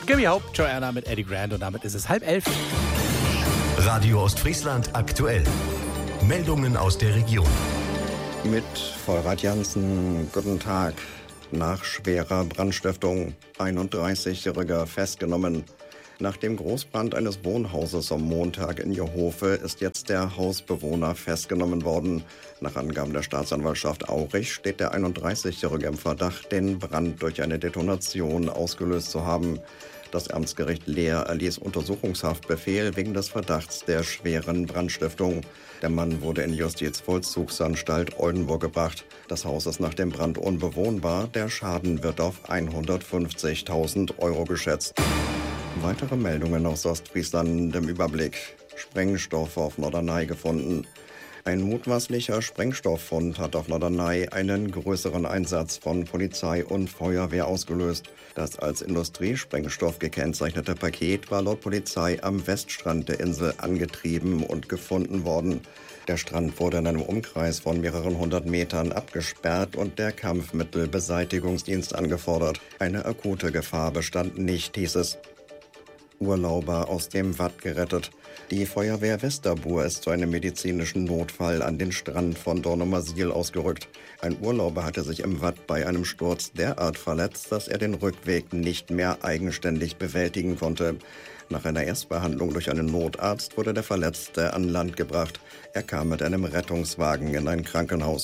Give Me Hope, Joanna mit Eddie Grant und damit ist es 10:30. Radio Ostfriesland aktuell. Meldungen aus der Region. Mit Vollrad Jansen, guten Tag. Nach schwerer Brandstiftung, 31-Jähriger festgenommen. Nach dem Großbrand eines Wohnhauses am Montag in Jehofe ist jetzt der Hausbewohner festgenommen worden. Nach Angaben der Staatsanwaltschaft Aurich steht der 31-Jährige im Verdacht, den Brand durch eine Detonation ausgelöst zu haben. Das Amtsgericht Leer erließ Untersuchungshaftbefehl wegen des Verdachts der schweren Brandstiftung. Der Mann wurde in die Justizvollzugsanstalt Oldenburg gebracht. Das Haus ist nach dem Brand unbewohnbar. Der Schaden wird auf 150.000 € geschätzt. Weitere Meldungen aus Ostfriesland im Überblick. Sprengstoff auf Norderney gefunden. Ein mutmaßlicher Sprengstofffund hat auf Norderney einen größeren Einsatz von Polizei und Feuerwehr ausgelöst. Das als Industriesprengstoff gekennzeichnete Paket war laut Polizei am Weststrand der Insel angetrieben und gefunden worden. Der Strand wurde in einem Umkreis von mehreren hundert Metern abgesperrt und der Kampfmittelbeseitigungsdienst angefordert. Eine akute Gefahr bestand nicht, hieß es. Urlauber aus dem Watt gerettet. Die Feuerwehr Westerbuhr ist zu einem medizinischen Notfall an den Strand von Dornumersiel ausgerückt. Ein Urlauber hatte sich im Watt bei einem Sturz derart verletzt, dass er den Rückweg nicht mehr eigenständig bewältigen konnte. Nach einer Erstbehandlung durch einen Notarzt wurde der Verletzte an Land gebracht. Er kam mit einem Rettungswagen in ein Krankenhaus.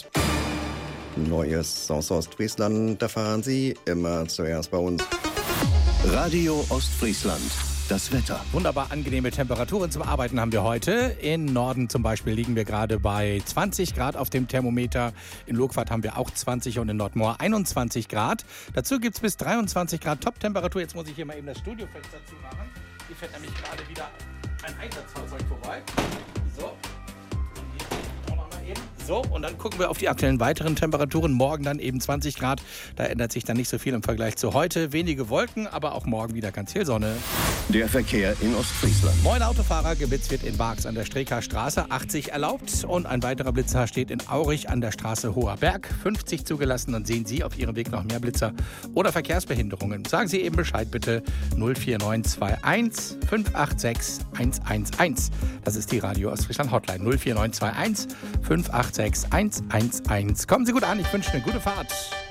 Neues aus Ostfriesland erfahren Sie immer zuerst bei uns. Radio Ostfriesland. Das Wetter. Wunderbar angenehme Temperaturen zum Arbeiten haben wir heute. In Norden zum Beispiel liegen wir gerade bei 20 Grad auf dem Thermometer. In Logwart haben wir auch 20 und in Nordmoor 21 Grad. Dazu gibt es bis 23 Grad Top-Temperatur. Jetzt muss ich hier mal eben das Studiofenster zumachen. Hier fährt nämlich gerade wieder ein Einsatzfahrzeug vorbei. So, und dann gucken wir auf die aktuellen weiteren Temperaturen. Morgen dann eben 20 Grad. Da ändert sich dann nicht so viel im Vergleich zu heute. Wenige Wolken, aber auch morgen wieder ganz viel Sonne. Der Verkehr in Ostfriesland. Moin Autofahrer, geblitzt wird in Waags an der Streker Straße, 80 erlaubt. Und ein weiterer Blitzer steht in Aurich an der Straße Hoher Berg, 50 zugelassen. Und sehen Sie auf Ihrem Weg noch mehr Blitzer oder Verkehrsbehinderungen? Sagen Sie eben Bescheid bitte 04921 586 111. Das ist die Radio Ostfriesland Hotline 04921 586 111. Kommen Sie gut an, ich wünsche eine gute Fahrt.